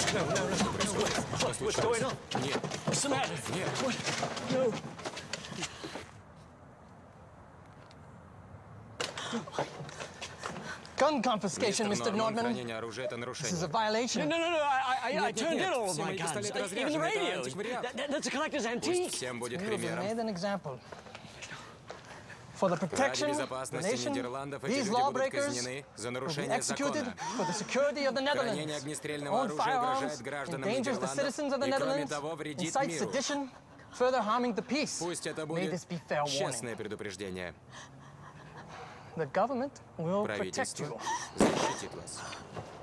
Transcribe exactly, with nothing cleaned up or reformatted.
No, no, no. Что происходит? Что What's going случилось? on? Нет, What's the matter? нет. What? No. Gun confiscation, Мистер Mister Норман, Nordman. хранение оружия — это This is a нарушение. No, violation. no, no, no. I, I, I Нет, нет, turned нет. in all of Все my мои guns. пистолеты Even разряжены. the Это radios. антиквариат. That, that, that's a collector's Пусть antique. всем будет You have примером. made an example. For the Ради protection of the безопасности nation, Нидерландов эти these люди будут lawbreakers казнены за will be нарушение executed закона. for the security of the Хранение Netherlands. огнестрельного Own оружия firearms угрожает гражданам endangers the Нидерландов citizens of the и, кроме Netherlands, того, вредит incites миру. sedition, further harming the peace. Пусть это May будет this be fair warning. честное предупреждение. The government will protect Правительство you. защитит вас.